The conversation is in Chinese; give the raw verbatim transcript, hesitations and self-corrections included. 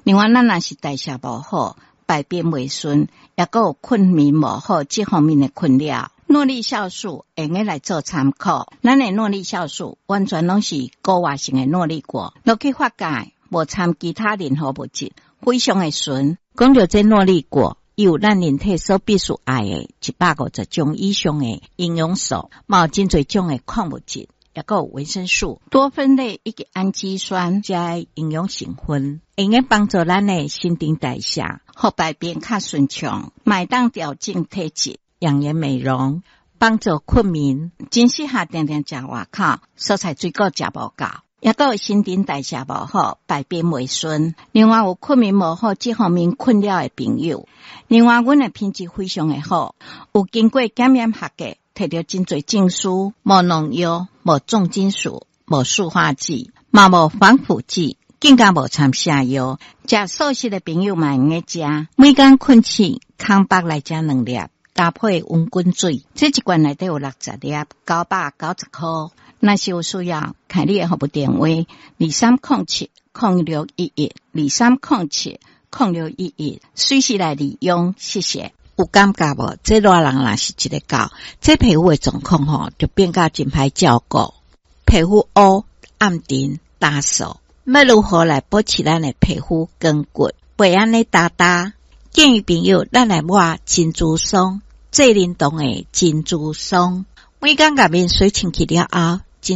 另外，咱若是代谢无好，排便未顺，也个有困眠无好这方面的困扰。诺丽酵素会用来做参考，咱的诺丽酵素完全拢是高活性的诺丽果，落去发酵，无掺其他任何物质，非常的纯。讲到这诺丽果，有咱人体所必须爱的一百五十种以上的营养素，嘛有真侪种的矿物质，也个有维生素、多酚类以及氨基酸加营养成分，会用帮助咱的新陈代谢，互排便较顺畅，买当调整体质。养颜美容，帮助困眠，真适合定定食外口，蔬菜水果食无够，也个有新陈代谢无好，排便未顺。另外有困眠无好这方面困扰的朋友，另外阮的品质非常的好，有经过检验合格，摕到真侪证书，无农药，无重金属，无塑化剂，嘛无防腐剂，更加无掺下药。食素食的朋友嘛用个食，每天困醒，空腹来食两粒。搭配温滚水，这一罐内底有六十粒，九百九十块。若是有需要，看你的服务电话：二三零七零六一一二三零七零六一一，随时来利用。谢谢。有感觉无？这热人若是一个狗，这皮肤的状况吼，就变甲真歹照顾，皮肤乌、暗沉、干燥。要如何来保持咱的皮肤光滑，袂安尼哒哒？建议朋友，咱来抹珍珠霜，最灵动的珍珠霜，每天甲面水清去了后，